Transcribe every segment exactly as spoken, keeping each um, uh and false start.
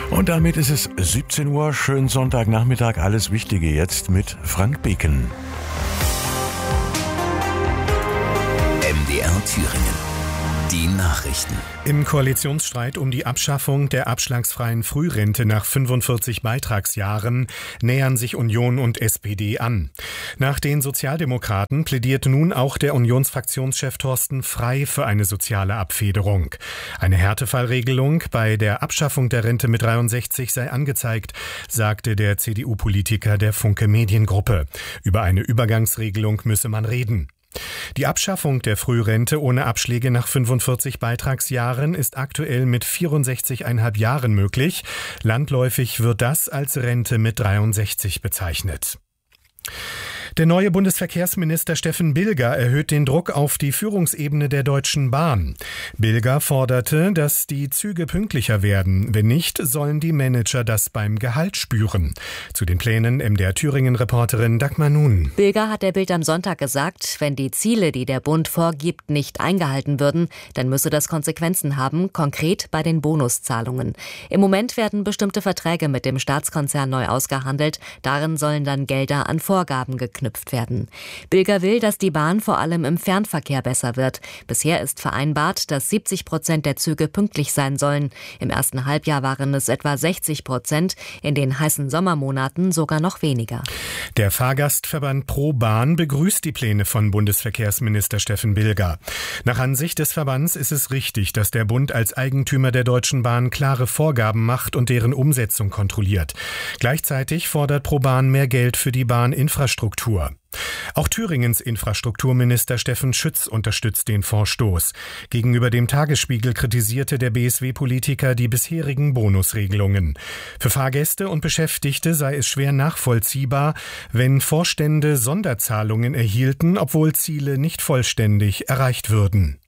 Und damit ist es siebzehn Uhr, schönen Sonntagnachmittag, alles Wichtige jetzt mit Frank Beken. M D R Thüringen. Die Nachrichten. Im Koalitionsstreit um die Abschaffung der abschlagsfreien Frührente nach fünfundvierzig Beitragsjahren nähern sich Union und S P D an. Nach den Sozialdemokraten plädiert nun auch der Unionsfraktionschef Thorsten Frey für eine soziale Abfederung. Eine Härtefallregelung bei der Abschaffung der Rente mit dreiundsechzig sei angezeigt, sagte der C D U-Politiker der Funke Mediengruppe. Über eine Übergangsregelung müsse man reden. Die Abschaffung der Frührente ohne Abschläge nach fünfundvierzig Beitragsjahren ist aktuell mit vierundsechzig Komma fünf Jahren möglich. Landläufig wird das als Rente mit dreiundsechzig bezeichnet. Der neue Bundesverkehrsminister Steffen Bilger erhöht den Druck auf die Führungsebene der Deutschen Bahn. Bilger forderte, dass die Züge pünktlicher werden. Wenn nicht, sollen die Manager das beim Gehalt spüren. Zu den Plänen M D R Thüringen-Reporterin Dagmar Nun. Bilger hat der Bild am Sonntag gesagt, wenn die Ziele, die der Bund vorgibt, nicht eingehalten würden, dann müsse das Konsequenzen haben, konkret bei den Bonuszahlungen. Im Moment werden bestimmte Verträge mit dem Staatskonzern neu ausgehandelt. Darin sollen dann Gelder an Vorgaben geknüpft werden. Bilger will, dass die Bahn vor allem im Fernverkehr besser wird. Bisher ist vereinbart, dass siebzig Prozent der Züge pünktlich sein sollen. Im ersten Halbjahr waren es etwa sechzig Prozent, in den heißen Sommermonaten sogar noch weniger. Der Fahrgastverband Pro Bahn begrüßt die Pläne von Bundesverkehrsminister Steffen Bilger. Nach Ansicht des Verbands ist es richtig, dass der Bund als Eigentümer der Deutschen Bahn klare Vorgaben macht und deren Umsetzung kontrolliert. Gleichzeitig fordert Pro Bahn mehr Geld für die Bahninfrastruktur. Auch Thüringens Infrastrukturminister Steffen Schütz unterstützt den Vorstoß. Gegenüber dem Tagesspiegel kritisierte der B S W-Politiker die bisherigen Bonusregelungen. Für Fahrgäste und Beschäftigte sei es schwer nachvollziehbar, wenn Vorstände Sonderzahlungen erhielten, obwohl Ziele nicht vollständig erreicht würden.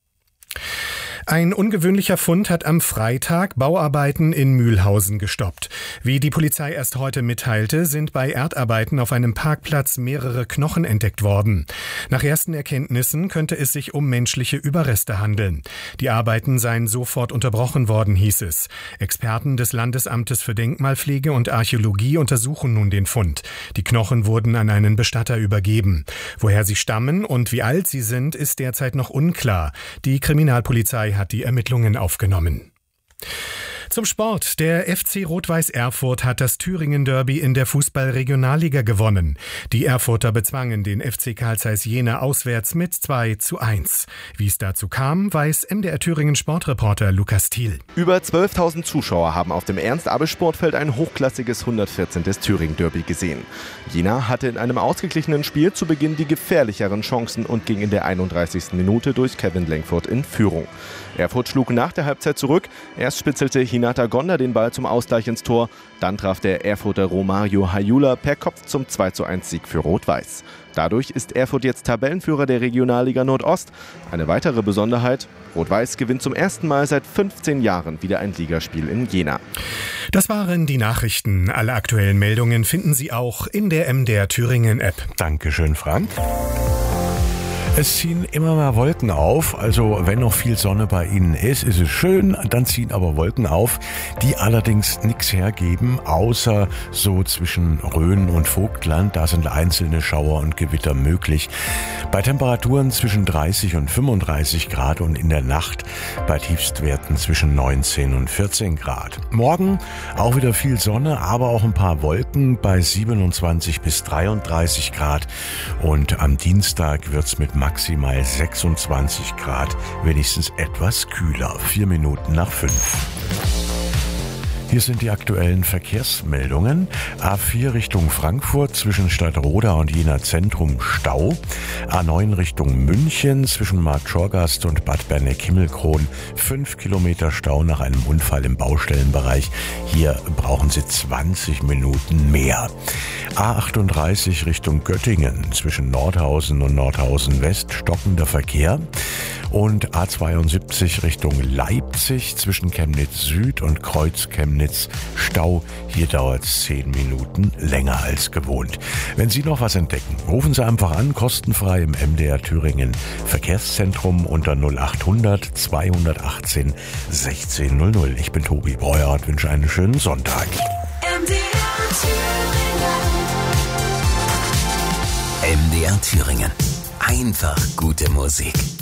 Ein ungewöhnlicher Fund hat am Freitag Bauarbeiten in Mühlhausen gestoppt. Wie die Polizei erst heute mitteilte, sind bei Erdarbeiten auf einem Parkplatz mehrere Knochen entdeckt worden. Nach ersten Erkenntnissen könnte es sich um menschliche Überreste handeln. Die Arbeiten seien sofort unterbrochen worden, hieß es. Experten des Landesamtes für Denkmalpflege und Archäologie untersuchen nun den Fund. Die Knochen wurden an einen Bestatter übergeben. Woher sie stammen und wie alt sie sind, ist derzeit noch unklar. Die Kriminalpolizei hat die Ermittlungen aufgenommen. Zum Sport. Der F C Rot-Weiß Erfurt hat das Thüringen-Derby in der Fußball-Regionalliga gewonnen. Die Erfurter bezwangen den F C Carl Zeiss Jena auswärts mit zwei zu eins. Wie es dazu kam, weiß M D R Thüringen-Sportreporter Lukas Thiel. Über zwölftausend Zuschauer haben auf dem Ernst-Abbe-Sportfeld ein hochklassiges hundertvierzehntes Thüringen-Derby gesehen. Jena hatte in einem ausgeglichenen Spiel zu Beginn die gefährlicheren Chancen und ging in der einunddreißigsten Minute durch Kevin Langford in Führung. Erfurt schlug nach der Halbzeit zurück. Erst spitzelte Hinata Gonda den Ball zum Ausgleich ins Tor. Dann traf der Erfurter Romario Hayula per Kopf zum zwei zu eins Sieg für Rot-Weiß. Dadurch ist Erfurt jetzt Tabellenführer der Regionalliga Nordost. Eine weitere Besonderheit: Rot-Weiß gewinnt zum ersten Mal seit fünfzehn Jahren wieder ein Ligaspiel in Jena. Das waren die Nachrichten. Alle aktuellen Meldungen finden Sie auch in der M D R Thüringen App. Dankeschön, Frank. Es ziehen immer mal Wolken auf, also wenn noch viel Sonne bei Ihnen ist, ist es schön, dann ziehen aber Wolken auf, die allerdings nichts hergeben, außer so zwischen Rhön und Vogtland, da sind einzelne Schauer und Gewitter möglich. Bei Temperaturen zwischen dreißig und fünfunddreißig Grad und in der Nacht bei Tiefstwerten zwischen neunzehn und vierzehn Grad. Morgen auch wieder viel Sonne, aber auch ein paar Wolken bei siebenundzwanzig bis dreiunddreißig Grad und am Dienstag wird's mit maximal sechsundzwanzig Grad, wenigstens etwas kühler. Vier Minuten nach fünf. Hier sind die aktuellen Verkehrsmeldungen. A vier Richtung Frankfurt zwischen Stadtroda und Jena Zentrum Stau. A neun Richtung München zwischen Marktschorgast und Bad Berneck-Himmelkron. Fünf Kilometer Stau nach einem Unfall im Baustellenbereich. Hier brauchen Sie zwanzig Minuten mehr. A achtunddreißig Richtung Göttingen zwischen Nordhausen und Nordhausen West stockender Verkehr. Und A zweiundsiebzig Richtung Leipzig zwischen Chemnitz Süd und Kreuz Chemnitz Stau. Hier dauert es zehn Minuten länger als gewohnt. Wenn Sie noch was entdecken, rufen Sie einfach an, kostenfrei im M D R Thüringen Verkehrszentrum unter null acht hundert zweihundertachtzehn sechzehn null null. Ich bin Tobi Breuer und wünsche einen schönen Sonntag. M D R Thüringen. M D R Thüringen. Einfach gute Musik.